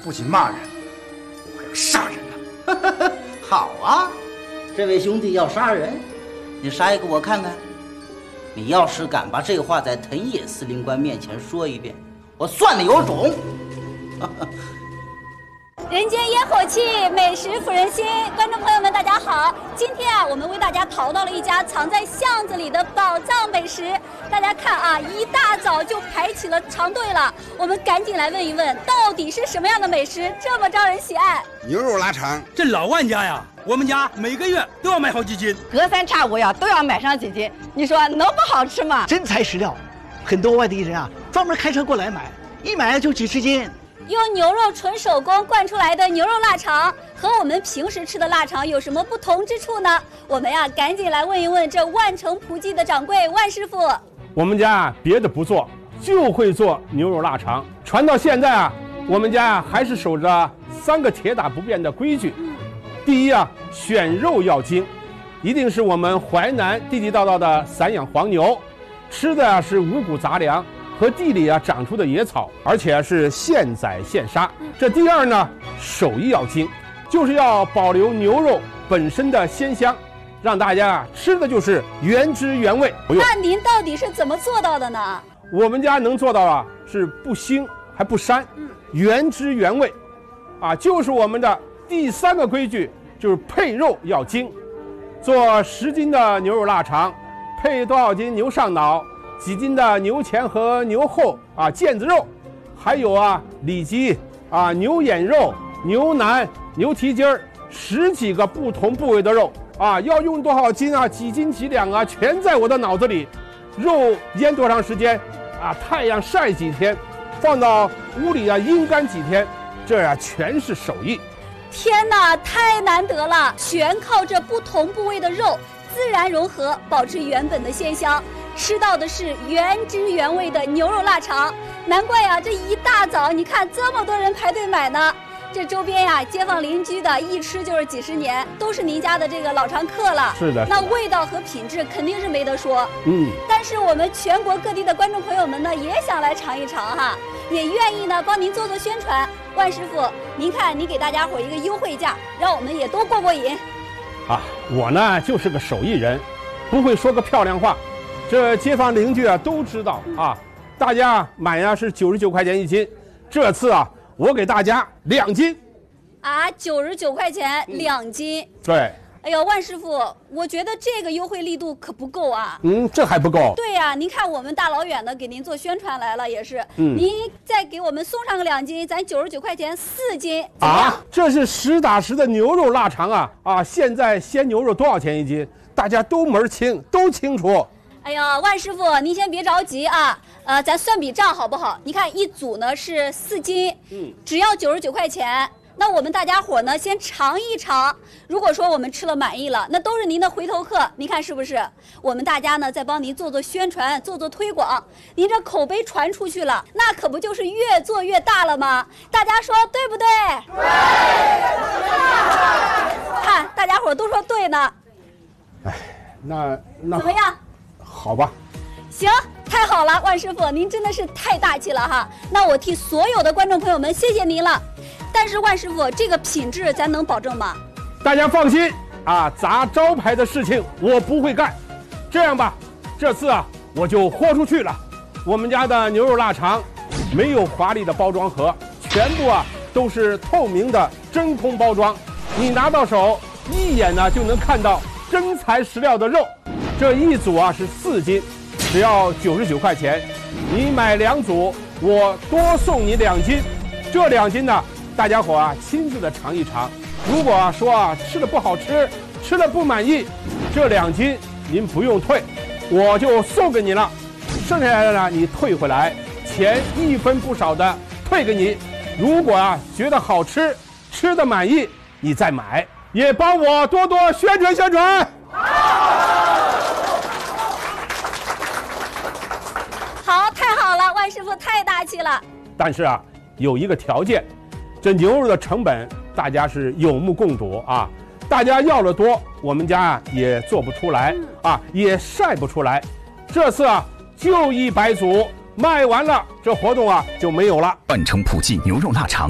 不仅骂人，我还要杀人呢。 好啊，这位兄弟要杀人，你杀一个我看看。你要是敢把这话在藤野司令官面前说一遍，我算你有种。 人间烟火气，美食抚人心。观众朋友们，大家好！今天啊，我们为大家淘到了一家藏在巷子里的宝藏美食。大家看啊，一大早就排起了长队了。我们赶紧来问一问，到底是什么样的美食这么招人喜爱？ 牛肉腊肠， 这老万家呀，我们家每个月都要买好几斤， 隔三差五呀都要买上几斤。你说能不好吃吗？ 真材实料，很多外地人啊专门开车过来买，一买就几十斤。 用牛肉纯手工灌出来的牛肉腊肠，和我们平时吃的腊肠有什么不同之处呢？我们呀，赶紧来问一问这万城仆记的掌柜万师傅。 我们家别的不做，就会做牛肉腊肠。传到现在啊，我们家还是守着3个铁打不变的规矩。第一啊，选肉要精，一定是我们淮南地地道道的散养黄牛，吃的是五谷杂粮和地里长出的野草，而且是现宰现杀。这第二呢，手艺要精，就是要保留牛肉本身的鲜香，让大家吃的就是原汁原味。 那您到底是怎么做到的呢？ 我们家能做到啊，是不腥还不膻，原汁原味，就是我们的第3个规矩，就是配肉要精。做10斤的牛肉腊肠，配多少斤牛上脑？几斤的牛前和牛后腱子肉，还有里脊牛眼肉、牛腩、牛蹄筋10几个不同部位的肉要用多少斤几斤几两全在我的脑子里。肉腌多长时间太阳晒几天，放到屋里阴干几天，这全是手艺。 天哪，太难得了！全靠这不同部位的肉自然融合，保持原本的鲜香。吃到的是原汁原味的牛肉腊肠，难怪呀，这一大早你看这么多人排队买呢。这周边呀，街坊邻居的一吃就是几十年，都是您家的这个老常客了。 是的， 那味道和品质肯定是没得说。但是我们全国各地的观众朋友们呢，也想来尝一尝哈，也愿意呢帮您做宣传。万师傅，您看您给大家伙一个优惠价，让我们也都过过瘾。 我呢就是个手艺人，不会说个漂亮话。这街坊邻居都知道大家买是99块钱1斤，这次我给大家2斤。 99块钱2斤。 对。 哎呦，万师傅，我觉得这个优惠力度可不够啊。 这还不够。 对呀，您看我们大老远的给您做宣传来了，也是。您再给我们送上个2斤，咱99块钱4斤。 这是实打实的牛肉腊肠现在鲜牛肉多少钱1斤？大家都门清，都清楚。 哎呀，万师傅，您先别着急咱算笔账好不好？你看一组呢是4斤，只要99块钱。那我们大家伙呢，先尝一尝。如果说我们吃了满意了，那都是您的回头客。您看是不是？我们大家呢，再帮您做宣传，做推广。您这口碑传出去了，那可不就是越做越大了吗？大家说对不对？对。看大家伙都说对呢。 那怎么样？ 好吧。 行，太好了，万师傅，您真的是太大气了哈。那我替所有的观众朋友们谢谢您了。但是万师傅，这个品质咱能保证吗？ 大家放心砸招牌的事情我不会干。这样吧，这次我就豁出去了。我们家的牛肉腊肠没有华丽的包装盒，全部都是透明的真空包装，你拿到手一眼呢就能看到真材实料的肉。这一组是4斤，只要99块钱。你买2组，我多送你2斤。这2斤呢，大家伙亲自的尝一尝。如果说吃的不好吃，吃的不满意，这2斤您不用退，我就送给你了。剩下来的呢，你退回来，钱1分不少的退给你。如果觉得好吃，吃的满意，你再买，也帮我多多宣传宣传。 好，太好了，万师傅太大气了。 但是有一个条件，这牛肉的成本大家是有目共睹大家要的多，我们家也做不出来也晒不出来。这次就100组，卖完了这活动就没有了。 万城普记牛肉腊肠